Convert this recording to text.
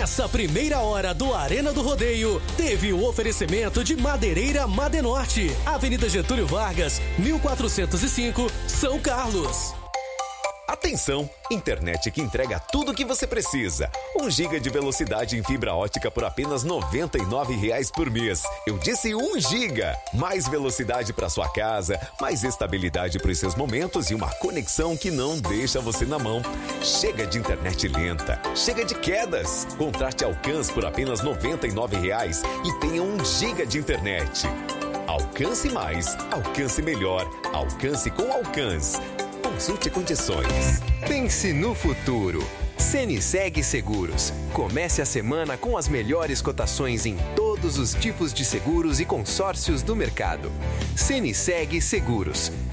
Essa primeira hora do Arena do Rodeio teve o oferecimento de Madeireira Madenorte, Avenida Getúlio Vargas, 1405, São Carlos. Atenção! Internet que entrega tudo o que você precisa. 1 GB de velocidade em fibra ótica por apenas R$ 99,00 por mês. Eu disse 1 GB! Mais velocidade para sua casa, mais estabilidade para os seus momentos e uma conexão que não deixa você na mão. Chega de internet lenta, chega de quedas. Contrate Alcance por apenas R$ 99,00 e tenha 1 GB de internet. Alcance mais, alcance melhor, alcance com Alcance. Consulte condições. Pense no futuro. Ceniseg Seguros. Comece a semana com as melhores cotações em todos os tipos de seguros e consórcios do mercado. Ceniseg Seguros.